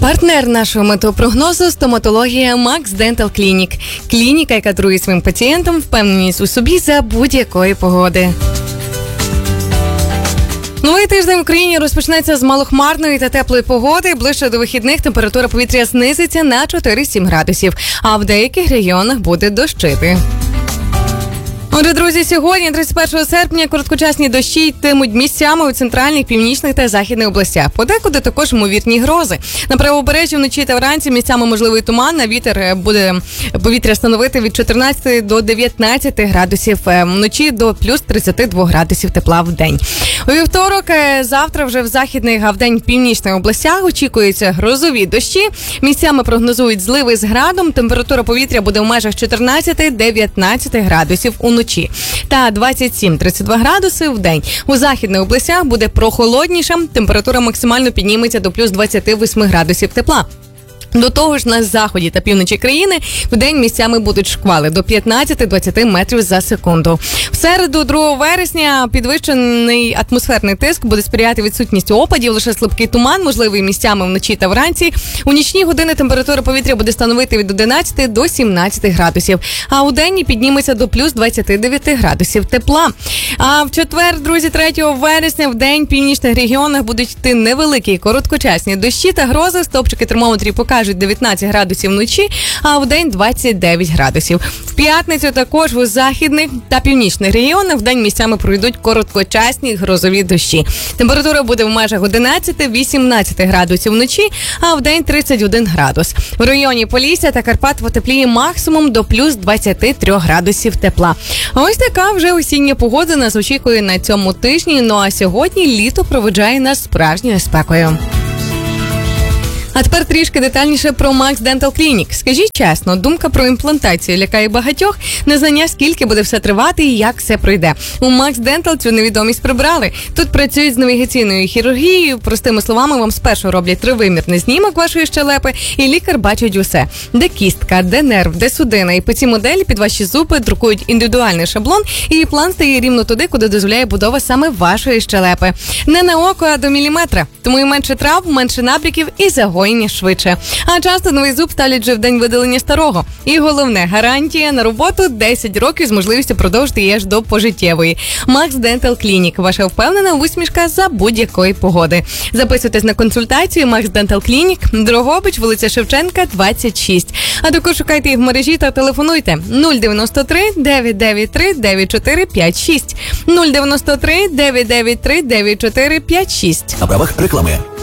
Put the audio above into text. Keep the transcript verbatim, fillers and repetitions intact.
Партнер нашого метеопрогнозу – стоматологія Max Dental Clinic. Клініка, яка дарує своїм пацієнтам впевненість у собі за будь-якої погоди. Новий тиждень в Україні розпочнеться з малохмарної та теплої погоди. Ближче до вихідних температура повітря знизиться на чотири-сім градусів, а в деяких регіонах буде дощити. Отже, друзі, сьогодні, тридцять першого серпня, короткочасні дощі йтимуть місцями у центральних, північних та західних областях. Подекуди також ймовірні грози. На правобережжі вночі та вранці місцями можливий туман, на вітер буде повітря становити від чотирнадцяти до дев'ятнадцяти градусів, вночі до плюс тридцяти двох градусів тепла в день. У вівторок, завтра вже в західних, а в день в північних областях очікуються грозові дощі. Місцями прогнозують зливи з градом, температура повітря буде в межах чотирнадцяти-дев'ятнадцяти градусів уночі та двадцять сім - тридцять два градуси в день. У західних областях буде прохолодніше, температура максимально підніметься до плюс двадцяти восьми градусів тепла. До того ж, на заході та півночі країни в день місцями будуть шквали до п'ятнадцяти-двадцяти метрів за секунду. В середу, другого вересня, підвищений атмосферний тиск буде сприяти відсутністю опадів, лише слабкий туман, можливий місцями вночі та вранці. У нічні години температура повітря буде становити від одинадцяти до сімнадцяти градусів, а у день підніметься до плюс двадцяти дев'яти градусів тепла. А в четвер, друзі, третього вересня, в день в північних регіонах будуть йти невеликі короткочасні дощі та грози. Стовпчики термометрів покажуть дев'ятнадцять градусів вночі, а в день двадцять дев'ять градусів. В п'ятницю також у західних та північних регіонах в день місцями пройдуть короткочасні грозові дощі. Температура буде в межах одинадцяти-вісімнадцяти градусів вночі, а в день тридцять один градус. В районі Полісся та Карпат потепліє максимум до плюс двадцяти трьох градусів тепла. Ось така вже осіння погода нас очікує на цьому тижні. Ну а сьогодні літо проведжає нас справжньою спекою. А тепер трішки детальніше про Max Dental Clinic. Скажіть чесно, думка про імплантацію лякає багатьох, незнання, скільки буде все тривати і як все пройде. У Max Dental цю невідомість прибрали. Тут працюють з навігаційною хірургією, простими словами, вам спершу роблять тривимірний знімок вашої щелепи, і лікар бачить усе. Де кістка, де нерв, де судина. І по цій моделі під ваші зуби друкують індивідуальний шаблон, і план стає рівно туди, куди дозволяє будова саме вашої щелепи. Не на око, а до міліметра. Тому і менше травм, менше набряків і загоєння швидше. А часто новий зуб ставлять вже в день видалення старого. І головне, гарантія на роботу десять років з можливістю продовжити її аж до пожиттєвої. Max Dental Clinic. Ваша впевнена усмішка за будь-якої погоди. Записуйтесь на консультацію Max Dental Clinic, Дрогобич, вулиця Шевченка, двадцять шість. А також шукайте їх в мережі та телефонуйте нуль дев'яносто три дев'ять дев'ять три дев'ять чотири п'ять шість нуль дев'яносто три дев'ять дев'ять три дев'ять чотири п'ять шість. На правах реклами.